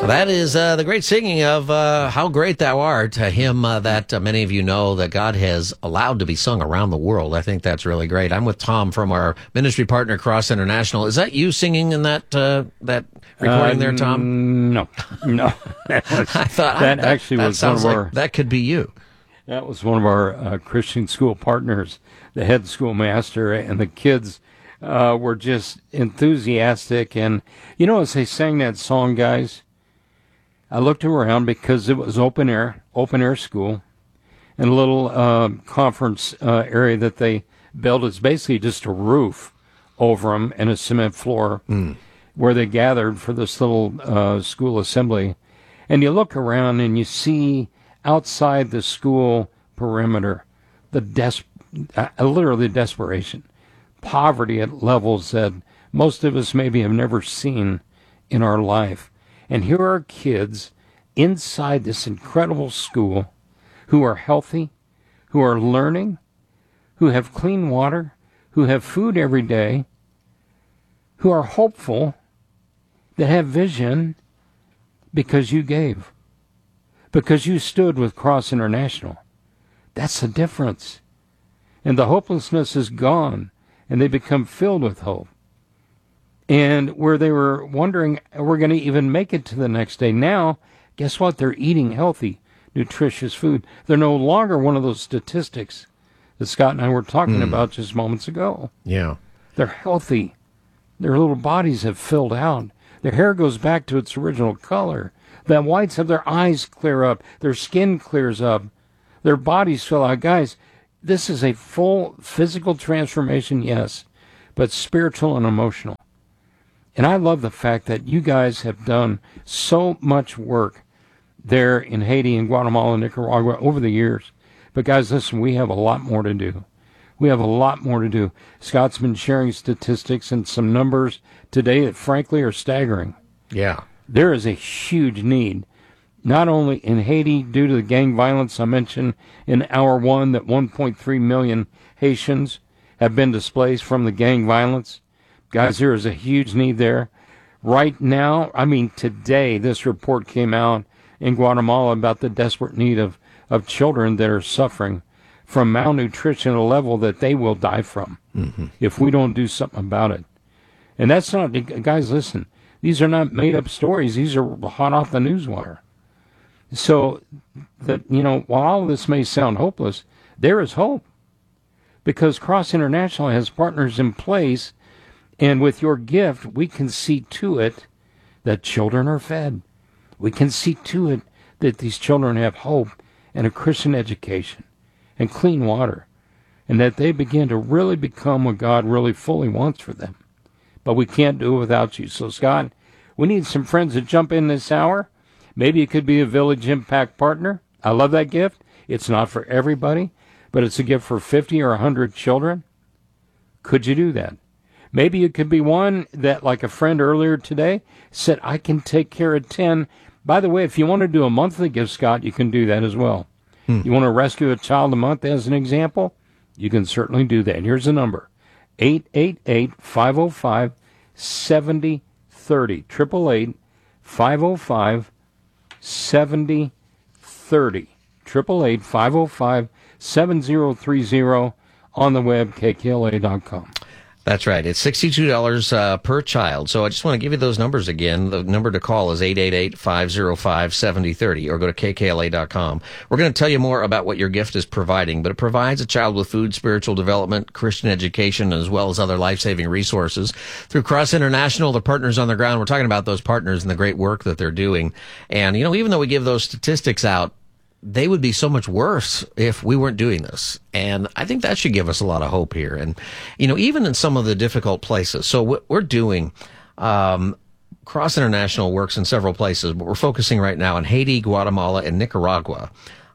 That is the great singing of How Great Thou Art, a hymn that many of you know that God has allowed to be sung around the world. I think that's really great. I'm with Tom from our ministry partner, Cross International. Is that you singing in that recording there, Tom? No. I thought that actually was one of our... That could be you. That was one of our Christian school partners, the head schoolmaster, and the kids were just enthusiastic. And, you know, as they sang that song, guys, I looked around because it was open air school, and a little conference area that they built is basically just a roof over them and a cement floor where they gathered for this little school assembly. And you look around and you see outside the school perimeter literally desperation, poverty at levels that most of us maybe have never seen in our life. And here are kids inside this incredible school who are healthy, who are learning, who have clean water, who have food every day, who are hopeful, that have vision because you gave, because you stood with Cross International. That's the difference. And the hopelessness is gone, and they become filled with hope. And where they were wondering, we're going to even make it to the next day. Now, guess what? They're eating healthy, nutritious food. They're no longer one of those statistics that Scott and I were talking about just moments ago. Yeah. They're healthy. Their little bodies have filled out. Their hair goes back to its original color. The whites of their eyes clear up. Their skin clears up. Their bodies fill out. Guys, this is a full physical transformation, yes, but spiritual and emotional. And I love the fact that you guys have done so much work there in Haiti and Guatemala and Nicaragua over the years. But guys, listen, we have a lot more to do. We have a lot more to do. Scott's been sharing statistics and some numbers today that frankly are staggering. Yeah. There is a huge need, not only in Haiti due to the gang violence I mentioned in hour one, that 1.3 million Haitians have been displaced from the gang violence. Guys, there is a huge need there. Right now, I mean today, this report came out in Guatemala about the desperate need of children that are suffering from malnutrition at a level that they will die from if we don't do something about it. And that's not, guys, listen, these are not made-up stories. These are hot off the newswire. So, that, you know, while all of this may sound hopeless, there is hope. Because Cross International has partners in place, and with your gift, we can see to it that children are fed. We can see to it that these children have hope and a Christian education and clean water, and that they begin to really become what God really fully wants for them. But we can't do it without you. So, Scott, we need some friends to jump in this hour. Maybe it could be a Village Impact partner. I love that gift. It's not for everybody, but it's a gift for 50 or 100 children. Could you do that? Maybe it could be one that, like a friend earlier today, said, I can take care of 10. By the way, if you want to do a monthly gift, Scott, you can do that as well. You want to rescue a child a month as an example? You can certainly do that. And here's the number, 888-505-7030, 888-505-7030, 888-505-7030, on the web, kkla.com. That's right. It's $62 per child. So I just want to give you those numbers again. The number to call is 888-505-7030, or go to kkla.com. We're going to tell you more about what your gift is providing, but it provides a child with food, spiritual development, Christian education, as well as other life-saving resources. Through Cross International, the partners on the ground, we're talking about those partners and the great work that they're doing. And, you know, even though we give those statistics out, they would be so much worse if we weren't doing this. And I think that should give us a lot of hope here. And, you know, even in some of the difficult places. So what we're doing, Cross International works in several places, but we're focusing right now on Haiti, Guatemala, and Nicaragua.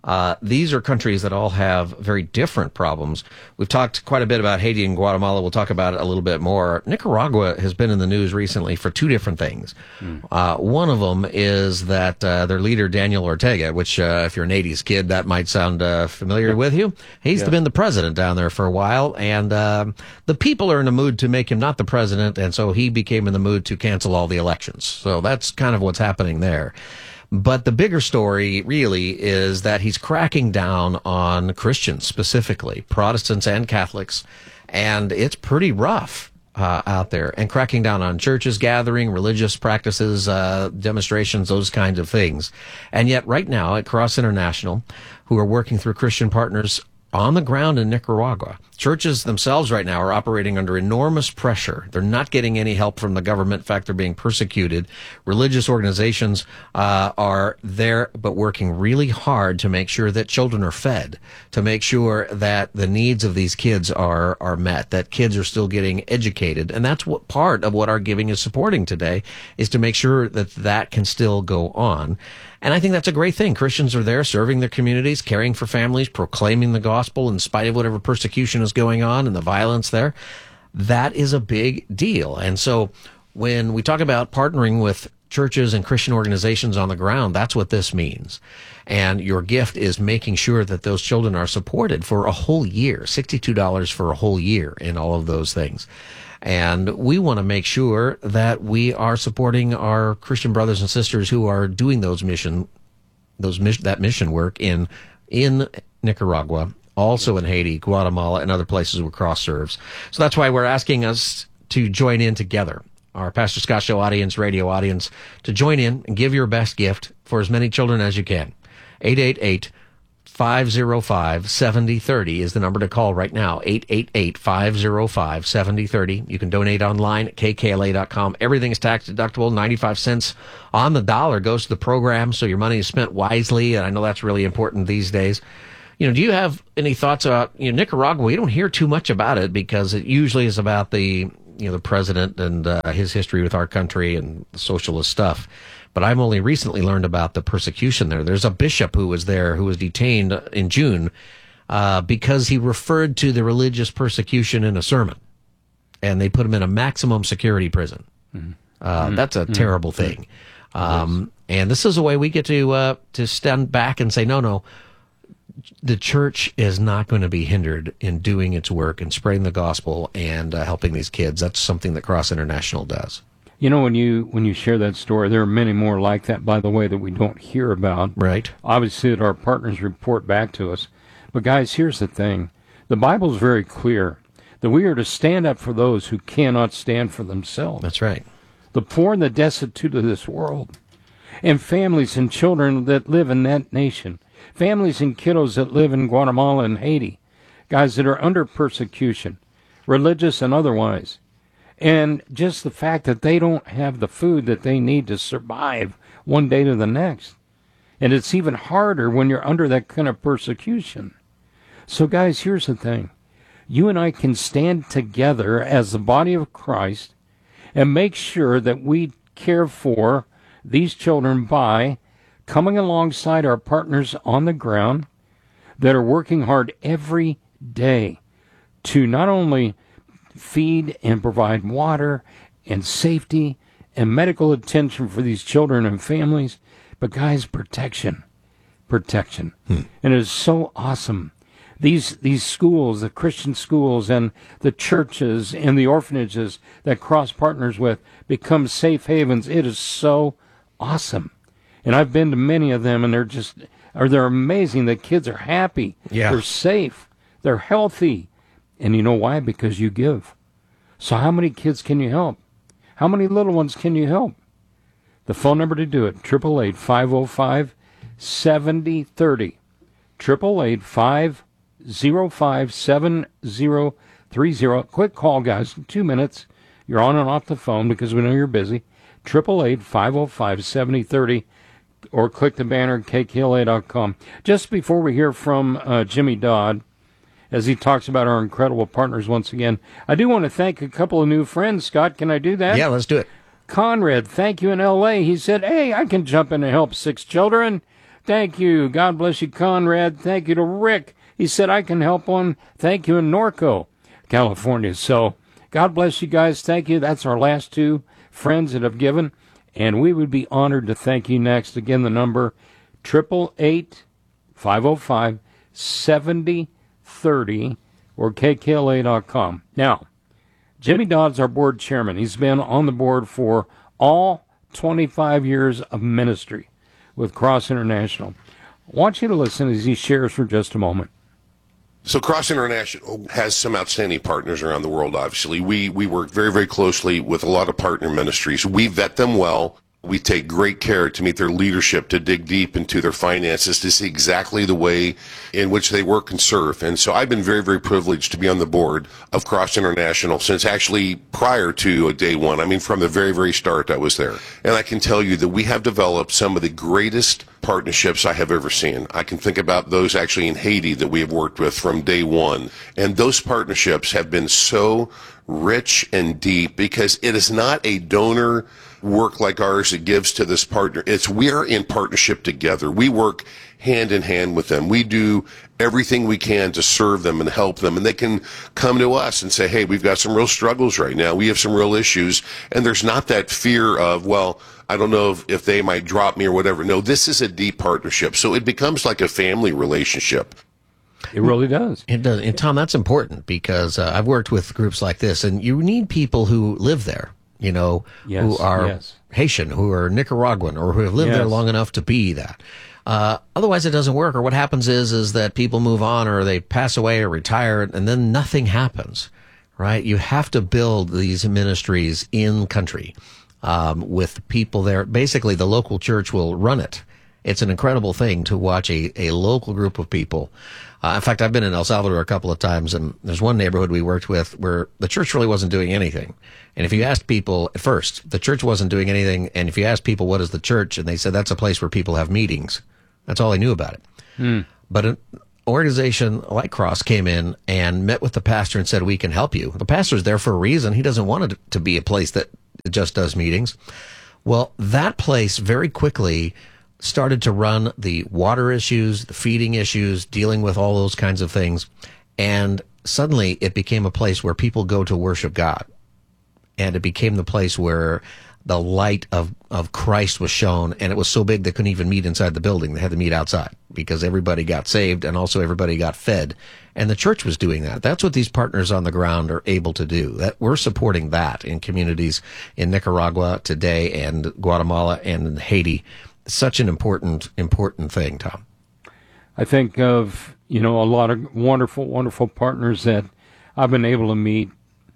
These are countries that all have very different problems. We've talked quite a bit about Haiti and Guatemala. We'll talk about it a little bit more. Nicaragua has been in the news recently for two different things. One of them is that their leader, Daniel Ortega, which if you're an 80s kid, that might sound familiar with you. He's been the president down there for a while, and the people are in a mood to make him not the president, and so he became in the mood to cancel all the elections. So that's kind of what's happening there. But the bigger story really is that he's cracking down on Christians, specifically Protestants and Catholics, and it's pretty rough out there, and cracking down on churches gathering, religious practices, demonstrations, those kinds of things. And yet right now at Cross International, who are working through Christian partners on the ground in Nicaragua, churches themselves right now are operating under enormous pressure. They're not getting any help from the government. In fact, they're being persecuted. Religious organizations are there, but working really hard to make sure that children are fed, to make sure that the needs of these kids are met, that kids are still getting educated. And that's what part of what our giving is supporting today, is to make sure that that can still go on. And I think that's a great thing. Christians are there serving their communities, caring for families, proclaiming the gospel in spite of whatever persecution is going on and the violence there. That is a big deal. And so when we talk about partnering with churches and Christian organizations on the ground, that's what this means. And your gift is making sure that those children are supported for a whole year, $62 for a whole year in all of those things. And we want to make sure that we are supporting our Christian brothers and sisters who are doing that mission work in Nicaragua, also in Haiti, Guatemala, and other places where Cross serves. So that's why we're asking us to join in together, our Pastor Scott Show audience, radio audience, to join in and give your best gift for as many children as you can. 888-505-7030 is the number to call right now. 888-505-7030. You can donate online at kkla.com. Everything is tax deductible. 95 cents on the dollar goes to the program, so your money is spent wisely, and I know that's really important these days. Do you have any thoughts about Nicaragua? We don't hear too much about it because it usually is about the president and his history with our country and the socialist stuff. But I've only recently learned about the persecution there. There's a bishop who was there who was detained in June because he referred to the religious persecution in a sermon, and they put him in a maximum security prison. That's a terrible thing. And this is a way we get to stand back and say, no, the church is not going to be hindered in doing its work and spreading the gospel and helping these kids. That's something that Cross International does. When you share that story, there are many more like that, by the way, that we don't hear about. Right. Obviously, that our partners report back to us. But guys, here's the thing. The Bible's very clear that we are to stand up for those who cannot stand for themselves. That's right. The poor and the destitute of this world, and families and children that live in that nation, families and kiddos that live in Guatemala and Haiti, guys that are under persecution, religious and otherwise. And just the fact that they don't have the food that they need to survive one day to the next. And it's even harder when you're under that kind of persecution. So guys, here's the thing. You and I can stand together as the body of Christ and make sure that we care for these children by coming alongside our partners on the ground that are working hard every day to not only feed and provide water and safety and medical attention for these children and families, but guys, protection. And it is so awesome. These schools, the Christian schools and the churches and the orphanages that Cross partners with become safe havens. It is so awesome. And I've been to many of them, and they're amazing. The kids are happy. Yeah. They're safe. They're healthy. And you know why? Because you give. So how many kids can you help? How many little ones can you help? The phone number to do it, 888-505-7030. 888-505-7030. Quick call, guys. 2 minutes. You're on and off the phone because we know you're busy. 888-505-7030. Or click the banner at kkla.com. Just before we hear from Jimmy Dodd, as he talks about our incredible partners once again, I do want to thank a couple of new friends. Scott, can I do that? Yeah, let's do it. Conrad, thank you in L.A. He said, hey, I can jump in and help 6 children. Thank you. God bless you, Conrad. Thank you to Rick. He said, I can help on. Thank you in Norco, California. So God bless you guys. Thank you. That's our last two friends that have given. And we would be honored to thank you next. Again, the number 888-505-7030 or kkla.com. Now, Jimmy Dodd's our board chairman. He's been on the board for all 25 years of ministry with Cross International. I want you to listen as he shares for just a moment. So Cross International has some outstanding partners around the world, obviously. We work very, very closely with a lot of partner ministries. We vet them well. We take great care to meet their leadership, to dig deep into their finances, to see exactly the way in which they work and serve. And so I've been very, very privileged to be on the board of Cross International since actually prior to day one. I mean, from the very, very start I was there. And I can tell you that we have developed some of the greatest partnerships I have ever seen. I can think about those actually in Haiti that we have worked with from day one. And those partnerships have been so rich and deep because it is not a donor work like ours that gives to this partner. It's we are in partnership together. We work hand in hand with them. We do everything we can to serve them and help them. And they can come to us and say, hey, we've got some real struggles right now. We have some real issues. And there's not that fear of, well, I don't know if they might drop me or whatever. No, this is a deep partnership. So it becomes like a family relationship. It really does. It does. And Tom, that's important because I've worked with groups like this, and you need people who live there, you know, who are Haitian, who are Nicaraguan, or who have lived there long enough to be that. Otherwise, it doesn't work. Or what happens is that people move on, or they pass away, or retire, and then nothing happens. Right? You have to build these ministries in country with people there. Basically, the local church will run it. It's an incredible thing to watch a local group of people. In fact, I've been in El Salvador a couple of times, and there's one neighborhood we worked with where the church really wasn't doing anything. And if you asked people, at first, the church wasn't doing anything, and if you asked people, what is the church? And they said, that's a place where people have meetings. That's all they knew about it. But an organization like Cross came in and met with the pastor and said, we can help you. The pastor's there for a reason. He doesn't want it to be a place that just does meetings. Well, that place very quickly started to run the water issues, the feeding issues, dealing with all those kinds of things. And suddenly it became a place where people go to worship God. And it became the place where the light of Christ was shown. And it was so big they couldn't even meet inside the building. They had to meet outside because everybody got saved and also everybody got fed. And the church was doing that. That's what these partners on the ground are able to do. That we're supporting that in communities in Nicaragua today and Guatemala and in Haiti. Such an important thing, Tom. I think of, a lot of wonderful, wonderful partners that I've been able to meet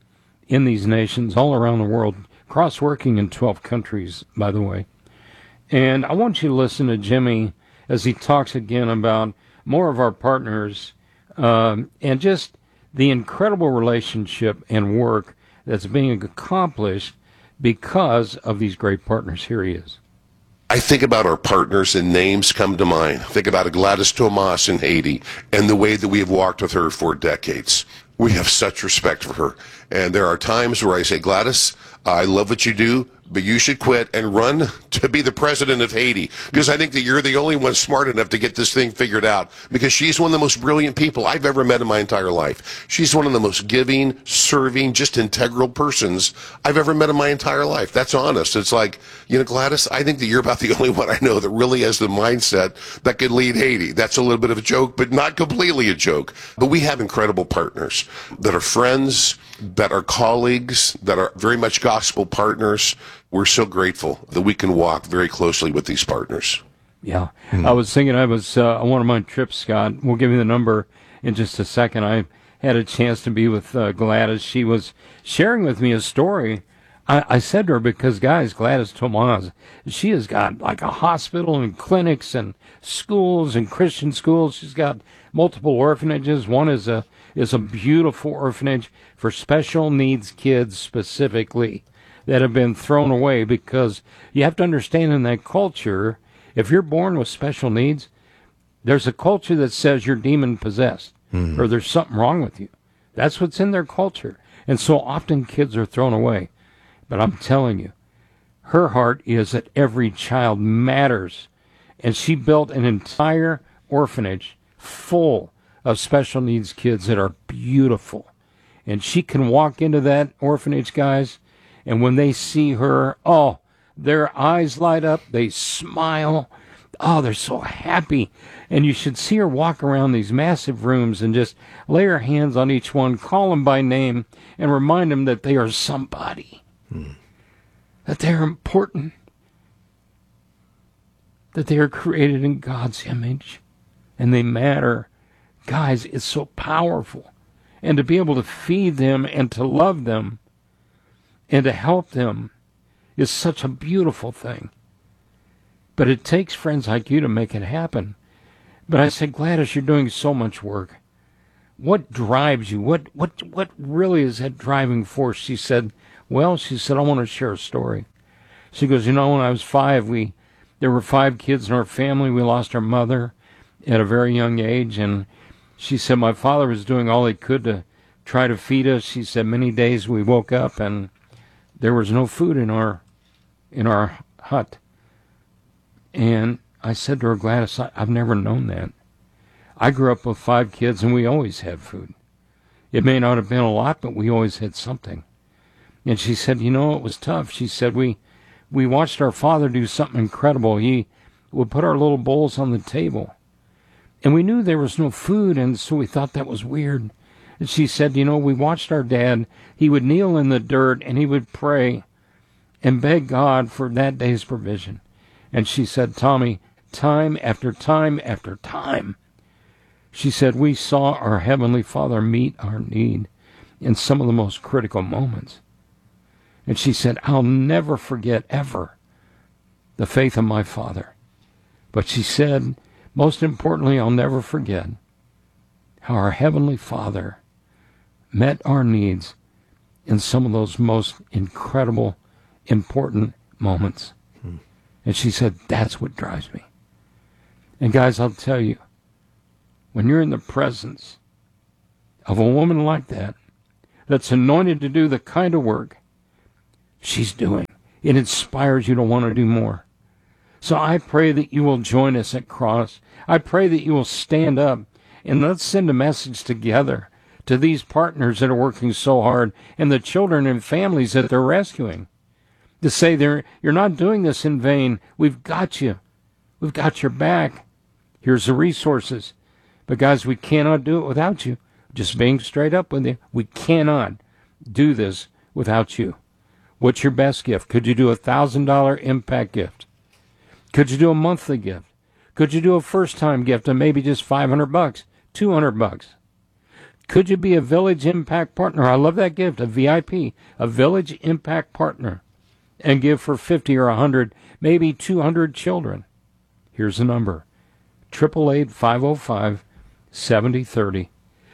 in these nations all around the world, cross-working in 12 countries, by the way. And I want you to listen to Jimmy as he talks again about more of our partners and just the incredible relationship and work that's being accomplished because of these great partners. Here he is. I think about our partners and names come to mind. Think about Gladys Tomas in Haiti and the way that we have walked with her for decades. We have such respect for her. And there are times where I say, Gladys, I love what you do, but you should quit and run to be the president of Haiti, because I think that you're the only one smart enough to get this thing figured out, because she's one of the most brilliant people I've ever met in my entire life. She's one of the most giving, serving, just integral persons I've ever met in my entire life. That's honest. It's like, Gladys, I think that you're about the only one I know that really has the mindset that could lead Haiti. That's a little bit of a joke, but not completely a joke. But we have incredible partners that are friends, that are colleagues, that are very much gospel partners. We're so grateful that we can walk very closely with these partners. Yeah. I was thinking I was on one of my trips, Scott. We'll give you the number in just a second. I had a chance to be with Gladys. She was sharing with me a story. I said to her, because, guys, Gladys Tomas, she has got like a hospital and clinics and schools and Christian schools. She's got multiple orphanages. One is a beautiful orphanage for special needs kids specifically that have been thrown away, because you have to understand in that culture, if you're born with special needs, there's a culture that says you're demon possessed or there's something wrong with you. That's what's in their culture. And so often kids are thrown away. But I'm telling you, her heart is that every child matters. And she built an entire orphanage full of special needs kids that are beautiful. And she can walk into that orphanage, guys, and when they see her, oh, their eyes light up, they smile. Oh, they're so happy. And you should see her walk around these massive rooms and just lay her hands on each one, call them by name, and remind them that they are somebody, that they're important, that they are created in God's image, and they matter. Guys, it's so powerful. And to be able to feed them and to love them and to help them is such a beautiful thing. But it takes friends like you to make it happen. But I said, Gladys, you're doing so much work. What drives you? What really is that driving force? She said, I want to share a story. She goes, when I was 5, there were 5 kids in our family. We lost our mother at a very young age, and she said my father was doing all he could to try to feed us. She said many days we woke up and there was no food in our hut. And I said to her, Gladys, I've never known that. I grew up with 5 kids and we always had food. It may not have been a lot, but we always had something. And she said, it was tough. She said, we watched our father do something incredible. He would put our little bowls on the table. And we knew there was no food, and so we thought that was weird. And she said, we watched our dad. He would kneel in the dirt, and he would pray and beg God for that day's provision. And she said, Tommy, time after time after time, she said, we saw our Heavenly Father meet our need in some of the most critical moments. And she said, I'll never forget, ever, the faith of my father. But she said, most importantly, I'll never forget how our Heavenly Father met our needs in some of those most incredible, important moments. And she said, that's what drives me. And guys, I'll tell you, when you're in the presence of a woman like that, that's anointed to do the kind of work she's doing, it inspires you to want to do more. So I pray that you will join us at Cross. I pray that you will stand up and let's send a message together to these partners that are working so hard and the children and families that they're rescuing. To say you're not doing this in vain. We've got you. We've got your back. Here's the resources. But guys, we cannot do it without you. Just being straight up with you. We cannot do this without you. What's your best gift? Could you do a $1,000 impact gift? Could you do a monthly gift? Could you do a first-time gift of maybe just $500, $200? Could you be a Village Impact Partner? I love that gift, a VIP, a Village Impact Partner, and give for 50 or 100, maybe 200 children. Here's the number, 888-505-7030,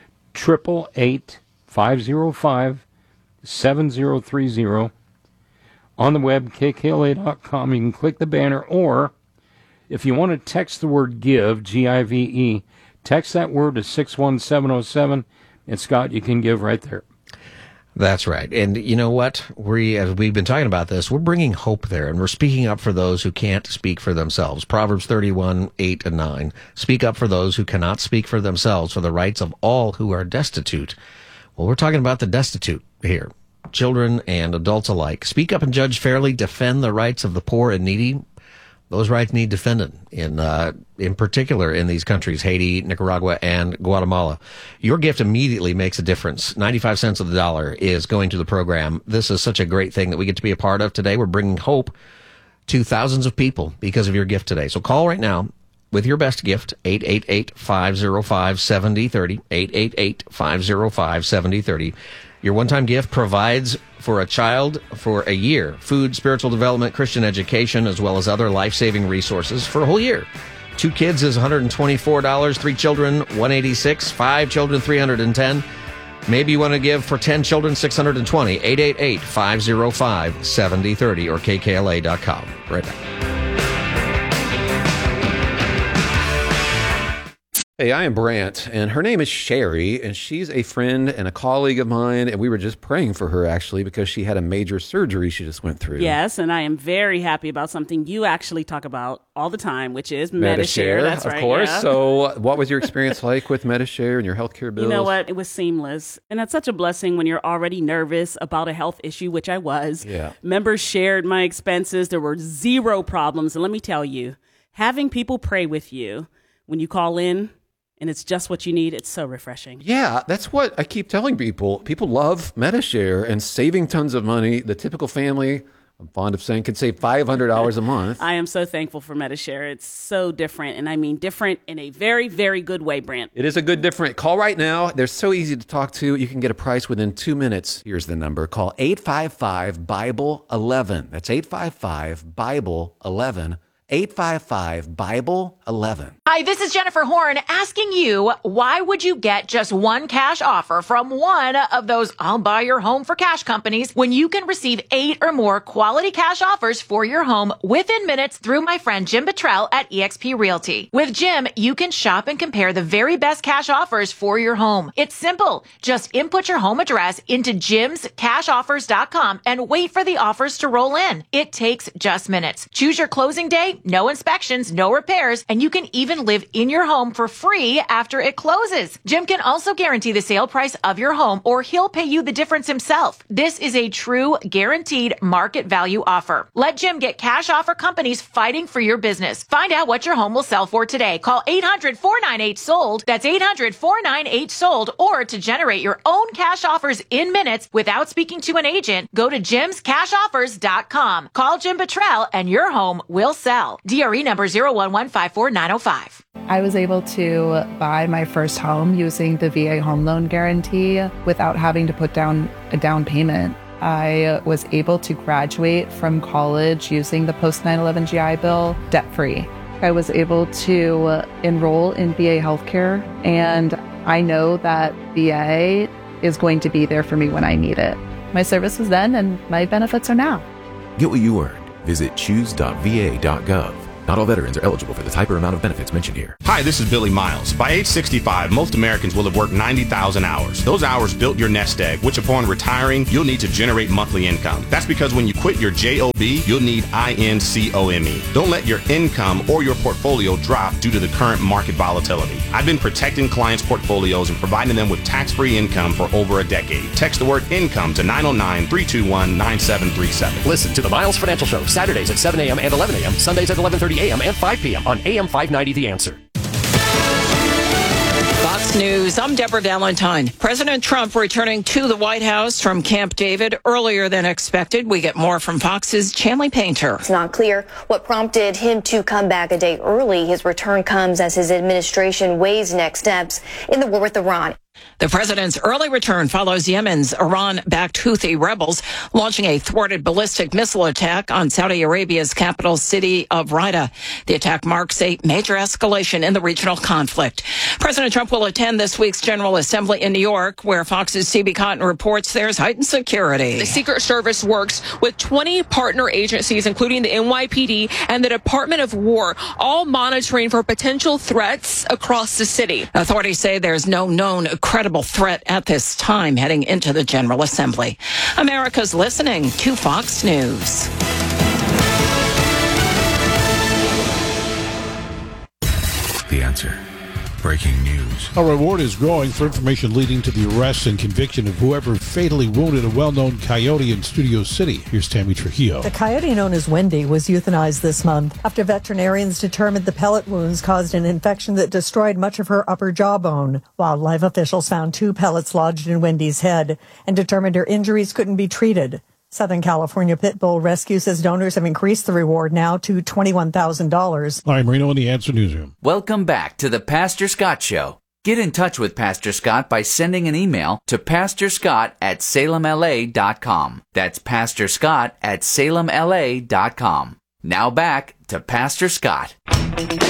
888-505-7030. On the web, kkla.com. You can click the banner, or if you want to text the word GIVE, G-I-V-E, text that word to 61707, and Scott, you can give right there. That's right. And you know what? As we've been talking about this, we're bringing hope there, and we're speaking up for those who can't speak for themselves. Proverbs 31:8-9. Speak up for those who cannot speak for themselves, for the rights of all who are destitute. Well, we're talking about the destitute here, children and adults alike. Speak up and judge fairly. Defend the rights of the poor and needy. Those rights need defended, in particular in these countries, Haiti, Nicaragua, and Guatemala. Your gift immediately makes a difference. 95 cents of the dollar is going to the program. This is such a great thing that we get to be a part of today. We're bringing hope to thousands of people because of your gift today. So call right now with your best gift, 888-505-7030, 888-505-7030. Your one-time gift provides for a child for a year, food, spiritual development, Christian education, as well as other life-saving resources for a whole year. 2 kids is $124, 3 children, $186, 5 children, $310. Maybe you want to give for 10 children, $620, 888-505-7030 or kkla.com. Right back. Hey, I am Brant, and her name is Sherry, and she's a friend and a colleague of mine, and we were just praying for her, actually, because she had a major surgery she just went through. Yes, and I am very happy about something you actually talk about all the time, which is Medi-Share. That's right. Of course. Yeah. So what was your experience like with Medi-Share and your healthcare bills? You know what? It was seamless. And that's such a blessing when you're already nervous about a health issue, which I was. Yeah. Members shared my expenses. There were zero problems. And let me tell you, having people pray with you when you call in, and it's just what you need, it's so refreshing. Yeah, that's what I keep telling people. People love Medi-Share and saving tons of money. The typical family, I'm fond of saying, can save $500 a month. I am so thankful for Medi-Share. It's so different, and I mean different in a very, very good way, Brant. It is a good different. Call right now. They're so easy to talk to. You can get a price within 2 minutes. Here's the number. Call 855-BIBLE-11. That's 855-BIBLE-11. 855-BIBLE-11. Hi, this is Jennifer Horn asking you, why would you get just one cash offer from one of those I'll buy your home for cash companies when you can receive 8 or more quality cash offers for your home within minutes through my friend Jim Buttrell at eXp Realty. With Jim, you can shop and compare the very best cash offers for your home. It's simple. Just input your home address into jimscashoffers.com and wait for the offers to roll in. It takes just minutes. Choose your closing day. No inspections, no repairs, and you can even live in your home for free after it closes. Jim can also guarantee the sale price of your home, or he'll pay you the difference himself. This is a true guaranteed market value offer. Let Jim get cash offer companies fighting for your business. Find out what your home will sell for today. Call 800-498-SOLD. That's 800-498-SOLD. Or to generate your own cash offers in minutes without speaking to an agent, go to jimscashoffers.com. Call Jim Buttrell and your home will sell. DRE number 01154-905. I was able to buy my first home using the VA home loan guarantee without having to put down a down payment. I was able to graduate from college using the post 9/11 GI Bill debt-free. I was able to enroll in VA healthcare, and I know that VA is going to be there for me when I need it. My service was then, and my benefits are now. Get what you earned. Visit choose.va.gov. Not all veterans are eligible for the type or amount of benefits mentioned here. Hi, this is Billy Miles. By age 65, most Americans will have worked 90,000 hours. Those hours built your nest egg, which upon retiring, you'll need to generate monthly income. That's because when you quit your JOB, you'll need INCOME. Don't let your income or your portfolio drop due to the current market volatility. I've been protecting clients' portfolios and providing them with tax-free income for over a decade. Text the word income to 909-321-9737. Listen to the Miles Financial Show, Saturdays at 7 a.m. and 11 a.m., Sundays at 11:30 a.m. and 5 p.m. on AM 590 The Answer. Fox News, I'm Deborah Valentine. President Trump returning to the White House from Camp David earlier than expected. We get more from Fox's Chanley Painter. It's not clear what prompted him to come back a day early. His return comes as his administration weighs next steps in the war with Iran. The president's early return follows Yemen's Iran-backed Houthi rebels launching a thwarted ballistic missile attack on Saudi Arabia's capital city of Riyadh. The attack marks a major escalation in the regional conflict. President Trump will attend this week's General Assembly in New York, where Fox's CB Cotton reports there's heightened security. The Secret Service works with 20 partner agencies, including the NYPD and the Department of War, all monitoring for potential threats across the city. Authorities say there's no known credible threat at this time heading into the General Assembly. America's listening to Fox News. The Answer. Breaking news. A reward is growing for information leading to the arrest and conviction of whoever fatally wounded a well-known coyote in Studio City. Here's Tammy Trujillo. The coyote known as Wendy was euthanized this month after veterinarians determined the pellet wounds caused an infection that destroyed much of her upper jawbone. Wildlife officials found 2 pellets lodged in Wendy's head and determined her injuries couldn't be treated. Southern California Pit Bull Rescue says donors have increased the reward now to $21,000. I'm Reno in the Answer Newsroom. Welcome back to the Pastor Scott Show. Get in touch with Pastor Scott by sending an email to pastorscott@salemla.com. That's pastorscott@salemla.com. Now back to Pastor Scott.